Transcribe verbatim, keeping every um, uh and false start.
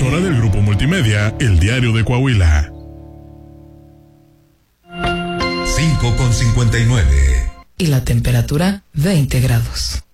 emisora del Grupo Multimedia, El Diario de Coahuila. cinco con cincuenta y nueve. Y la temperatura veinte grados.